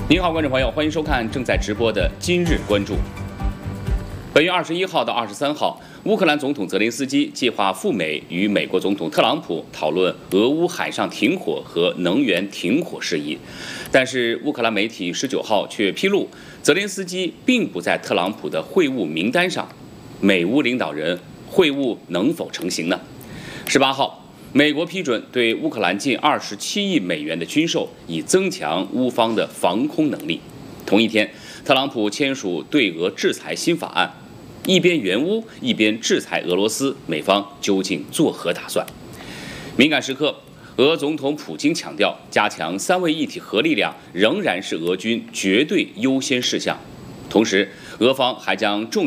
您好，观众朋友，欢迎收看正在直播的今日关注。本月21号到23号，乌克兰总统泽连斯基计划赴美与美国总统特朗普讨论俄乌海上停火和能源停火事宜。但是，乌克兰媒体19号却披露，泽连斯基并不在特朗普的会晤名单上。美乌领导人会晤能否成行呢？18号。美国批准对乌克兰近27亿美元的军售，以增强乌方的防空能力。同一天，特朗普签署对俄制裁新法案，一边援乌，一边制裁俄罗斯，美方究竟作何打算？敏感时刻，俄总统普京强调，加强三位一体核力量仍然是俄军绝对优先事项。同时，俄方还将重